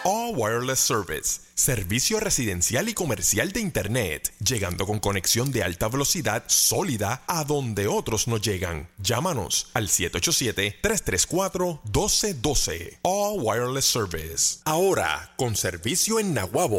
All Wireless Service, servicio residencial y comercial de Internet, llegando con conexión de alta velocidad sólida a donde otros no llegan. Llámanos al 787-334-1212. All Wireless Service. Ahora, con servicio en Naguabo.